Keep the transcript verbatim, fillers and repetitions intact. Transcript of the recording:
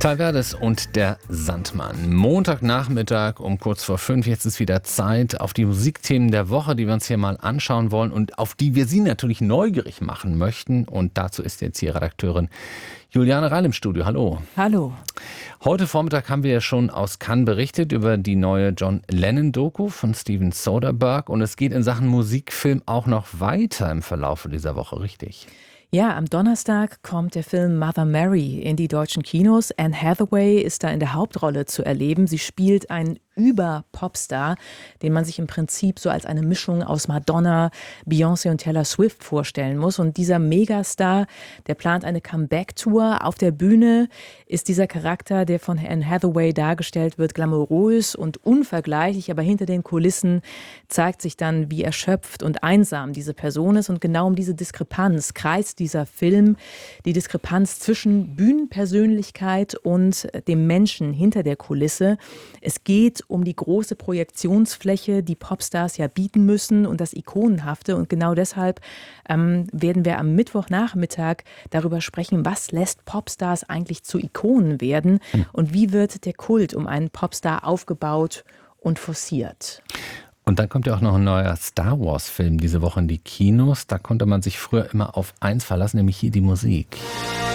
Talverdes und der Sandmann. Montagnachmittag um kurz vor fünf. Jetzt ist wieder Zeit auf die Musikthemen der Woche, die wir uns hier mal anschauen wollen und auf die wir Sie natürlich neugierig machen möchten. Und dazu ist jetzt hier Redakteurin Juliane Reil im Studio. Hallo. Hallo. Heute Vormittag haben wir ja schon aus Cannes berichtet über die neue John Lennon-Doku von Steven Soderbergh. Und es geht in Sachen Musikfilm auch noch weiter im Verlauf dieser Woche, richtig? Ja, am Donnerstag kommt der Film Mother Mary in die deutschen Kinos. Anne Hathaway ist da in der Hauptrolle zu erleben. Sie spielt einen Über-Popstar, den man sich im Prinzip so als eine Mischung aus Madonna, Beyoncé und Taylor Swift vorstellen muss. Und dieser Megastar, der plant eine Comeback-Tour. Auf der Bühne ist dieser Charakter, der von Anne Hathaway dargestellt wird, glamourös und unvergleichlich. Aber hinter den Kulissen zeigt sich dann, wie erschöpft und einsam diese Person ist. Und genau um diese Diskrepanz kreist dieser Film, die Diskrepanz zwischen Bühnenpersönlichkeit und dem Menschen hinter der Kulisse. Es geht um die große Projektionsfläche, die Popstars ja bieten müssen und das Ikonenhafte. Und genau deshalb ähm, werden wir am Mittwochnachmittag darüber sprechen, was lässt Popstars eigentlich zu Ikonen werden und wie wird der Kult um einen Popstar aufgebaut und forciert. Und dann kommt ja auch noch ein neuer Star Wars-Film diese Woche in die Kinos. Da konnte man sich früher immer auf eins verlassen, nämlich hier die Musik.